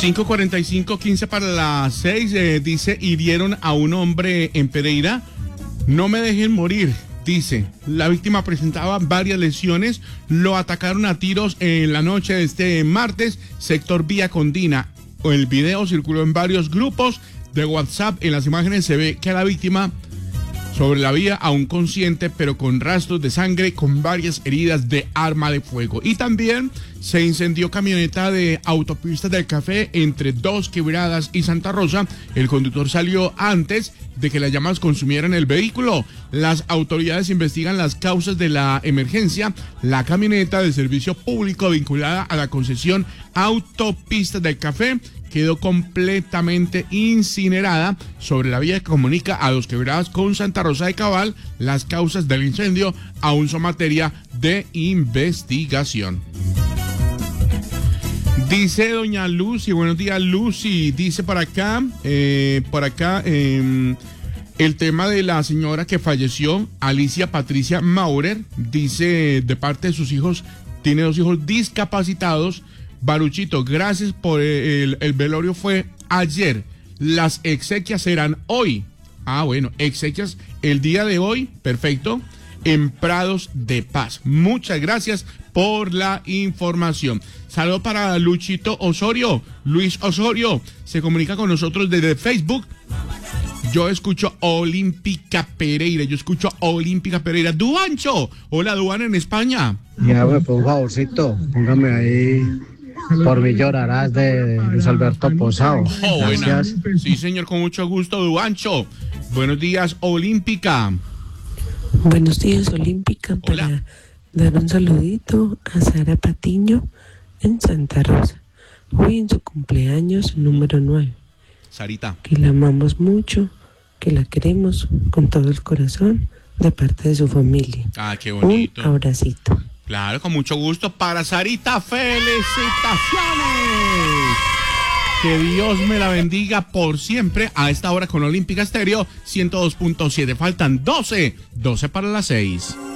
5:45, 15 para las 6, dice, hirieron a un hombre en Pereira. No me dejen morir, dice. La víctima presentaba varias lesiones, lo atacaron a tiros en la noche de este martes, sector Vía Condina. El video circuló en varios grupos de WhatsApp. En las imágenes se ve que a la víctima sobre la vía, aún consciente, pero con rastros de sangre, con varias heridas de arma de fuego. Y también se incendió camioneta de Autopistas del Café entre Dos Quebradas y Santa Rosa. El conductor salió antes de que las llamas consumieran el vehículo. Las autoridades investigan las causas de la emergencia. La camioneta de servicio público vinculada a la concesión Autopistas del Café quedó completamente incinerada sobre la vía que comunica a Dos Quebradas con Santa Rosa de Cabal. Las causas del incendio aún son materia de investigación. Dice doña Lucy, buenos días Lucy, dice por acá, el tema de la señora que falleció, Alicia Patricia Maurer, dice de parte de sus hijos, tiene 2 hijos discapacitados. Baruchito, gracias por el velorio fue ayer, las exequias serán hoy. Bueno, exequias el día de hoy, perfecto, en Prados de Paz. Muchas gracias por la información. Saludo para Luchito Osorio, Luis Osorio, se comunica con nosotros desde Facebook. Yo escucho Olímpica Pereira, Duancho, hola Duan en España. Ya, pues un favorcito, póngame ahí. Por mí llorarás de Luis Alberto Posao. Gracias. Sí, señor, con mucho gusto, Duancho. Buenos días, Olímpica. Buenos días, Olímpica. Hola. Para dar un saludito a Sara Patiño en Santa Rosa. Hoy en su cumpleaños número 9. Sarita. Que la amamos mucho, que la queremos con todo el corazón de parte de su familia. Qué bonito. Un abracito. Claro, con mucho gusto para Sarita, felicitaciones. Que Dios me la bendiga por siempre a esta hora con Olímpica Estéreo 102.7. Faltan 12 para las 6.